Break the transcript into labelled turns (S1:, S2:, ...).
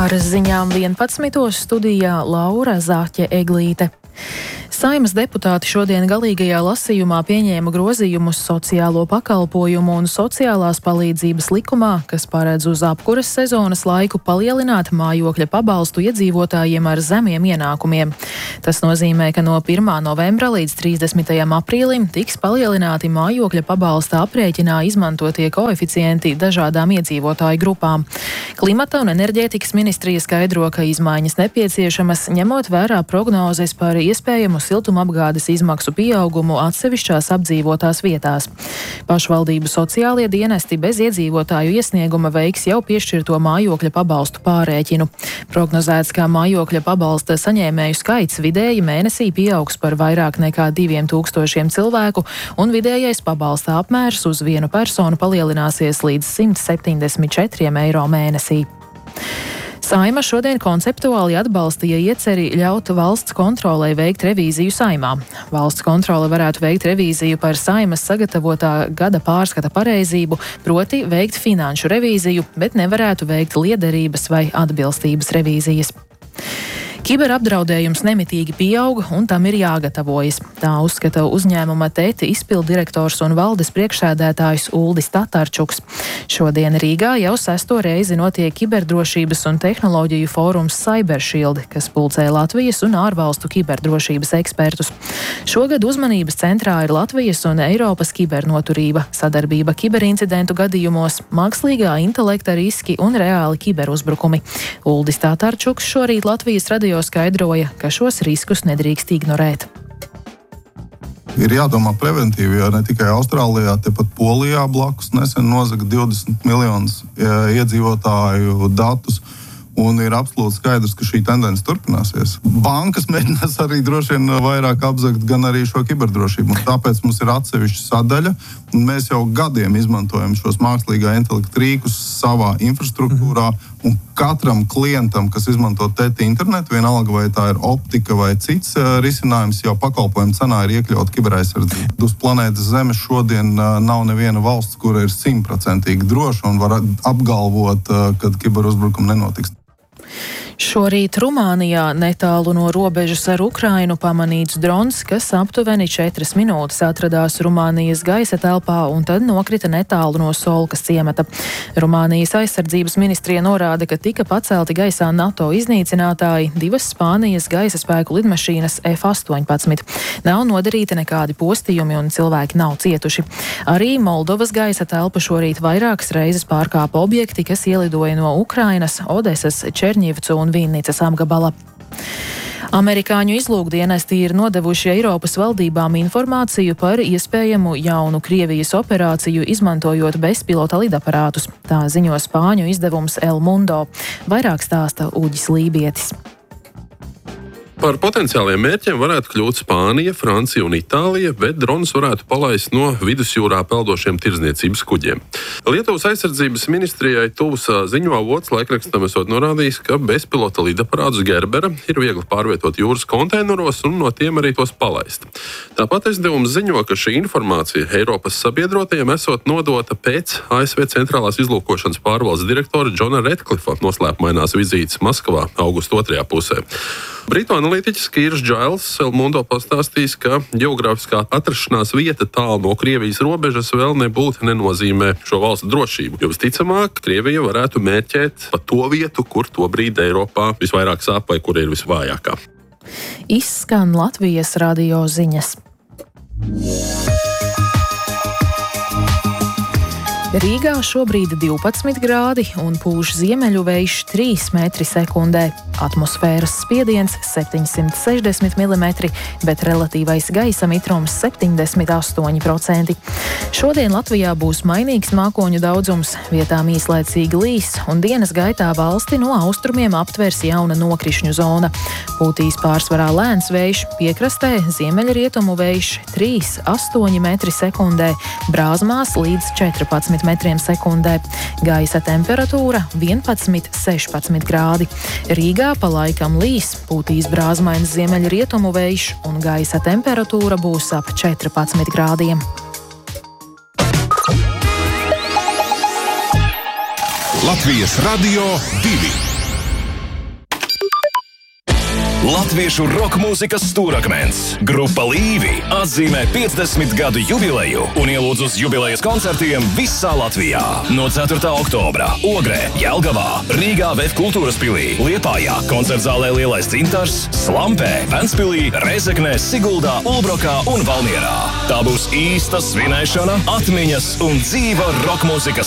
S1: Ar ziņām 11. studijā Laura Zāķe-Eglīte. Saeimas deputāti šodien galīgajā lasījumā pieņēma grozījumus sociālo pakalpojumu un sociālās palīdzības likumā, kas paredz uz apkuras sezonas laiku palielināt mājokļa pabalstu iedzīvotājiem ar zemiem ienākumiem. Tas nozīmē, ka no 1. novembra līdz 30. aprīlim tiks palielināti mājokļa pabalsta aprēķinā izmantotie koeficienti dažādām iedzīvotāju grupām. Klimata un enerģētikas ministrija skaidro, ka izmaiņas nepieciešamas, ņemot vērā prognozes par iespējamu siltumapgādes izmaksu pieaugumu atsevišķās apdzīvotās vietās. Pašvaldību sociālie dienesti bez iedzīvotāju iesnieguma veiks jau piešķirto mājokļa pabalstu pārrēķinu. Prognozēts, ka mājokļa pabalsta saņēmēju skaits vidēji mēnesī pieaugs par vairāk nekā 2000 cilvēku, un vidējais pabalsta apmērs uz vienu personu palielināsies līdz 174 eiro mēnesī. Saeima šodien konceptuāli atbalstīja ieceri ļaut valsts kontrolei veikt revīziju Saeimā. Valsts kontrole varētu veikt revīziju par Saeimas sagatavotā gada pārskata pareizību, proti veikt finanšu revīziju, bet nevarētu veikt liederības vai atbilstības revīzijas. Kiberapdraudējums nemitīgi pieauga, un tam ir jāgatavojas. Tā uzskata uzņēmuma TETI izpilddirektors un valdes priekšsēdētājs Uldis Tatarčuks. Šodien Rīgā jau 6. reizi notiek kiberdrošības un tehnoloģiju fórums Cybershield, kas pulcē Latvijas un ārvalstu kiberdrošības ekspertus. Šogad uzmanības centrā ir Latvijas un Eiropas kibernoturība, sadarbība kiberincidentu gadījumos, mākslīgā intelekta riski un reāli kiberuzbrukumi. Uldis Tatarčuks šorīt Latvijas radio skaidroja, ka šos riskus nedrīkst ignorēt.
S2: Ir jādomā preventīvi, jo ne tikai Austrālijā, tepat Polijā blakus nesen nozaga 20 miljonus iedzīvotāju datus. Un ir absolūti skaidrs, ka šī tendence turpināsies. Bankas mēģinās arī droši vien vairāk apzagt gan arī šo kiberdrošību. Un tāpēc mums ir atsevišķa sadaļa. Un mēs jau gadiem izmantojam šos mākslīgā intelekta rīkus savā infrastruktūrā. Un katram klientam, kas izmanto TETI internetu, vienalga vai tā ir optika vai cits risinājums, jau pakalpojumu cenā ir iekļaut kiberaizsardzība. Uz planētas Zemes šodien nav neviena valsts, kura ir 100% droša un var apgalvot, ka kiberuzbrukumi nenotiks.
S1: Šorīt Rumānijā netālu no robežas ar Ukrainu pamanīts drons, kas aptuveni 4 minūtes atradās Rumānijas gaisa telpā un tad nokrita netālu no Solkas ciemata. Rumānijas aizsardzības ministrija norāda, ka tika pacelti gaisā NATO iznīcinātāji, 2 Spānijas gaisa spēku lidmašīnas F-18. Nav nodarīti nekādi postījumi un cilvēki nav cietuši. Arī Moldovas gaisa telpu šorīt vairākas reizes pārkāpa objekti, kas ielidoja no Ukrainas, Odesas, Čerņivcu un Vinnicas apgabala. Amerikāņu izlūkdienesti ir nodevuši Eiropas valdībām informāciju par iespējamu jaunu Krievijas operāciju, izmantojot bezpilota lidaparātus. Tā ziņo spāņu izdevums El Mundo. Vairāk stāsta Uģis Lībietis.
S3: Par potenciāliem mērķiem varētu kļūt Spānija, Francija un Itālija, bet dronus varētu palaist no vidusjūrā peldošiem tirdzniecības kuģiem. Lietuvas aizsardzības ministrijai tuvs ziņu avots laikrakstam esot norādījis, ka bezpilota lidaparātus Gerbera ir viegli pārvietot jūras konteineros un no tiem arī tos palaist. Tāpat izdevums ziņo, ka šī informācija Eiropas sabiedrotajiem esot nodota pēc ASV centrālās izlūkošanas pārvaldes direktora Džona Redklifa noslēpumainās vizītes Maskavā augusta 2. pusē. Britu analītiķis Kīrs Džails El Mundo pastāstīs, ka ģeogrāfiskā atrašanās vieta tālu no Krievijas robežas vēl nebūtu nenozīmē šo valstu drošību, jo visticamāk Krievija varētu mērķēt pa to vietu, kur tobrīd Eiropā visvairāk sāp vai kur ir visvājākā.
S1: Izskan Latvijas radio ziņas. Rīgā šobrīd 12 grādi un pūš ziemeļu vējš 3 metri sekundē. Atmosfēras spiediens 760 mm, bet relatīvais gaisa mitrums 78%. Šodien Latvijā būs mainīgs mākoņu daudzums, vietām īslaicīgi līs, un dienas gaitā valsti no austrumiem aptvers jauna nokrišņu zona. Pūtīs pārsvarā lēns vējš, piekrastē ziemeļrietumu vējš 3,8 metri sekundē, Brāzmās līdz 14 metriem sekundē. Gaisa temperatūra 11–16 grādi. Rīgā pa laikam līs, pūtīs brāzmains ziemeļrietumu vējš un gaisa temperatūra būs ap 14 grādiem.
S4: Latvijas Radio 2. Latviešu roka mūzikas stūrakmens Grupa Līvi atzīmē 50 gadu jubileju un ielūdz uz jubilejas koncertiem visā Latvijā. No 4. oktobra Ogrē, Jelgavā, Rīgā VF kultūras pilī, Liepājā, koncertzālē Lielais Dzintars, Slampē, Ventspilī, Rēzeknē, Siguldā, Ulbrokā un Valmierā. Tā būs īsta svinēšana, atmiņas un dzīva roka mūzikas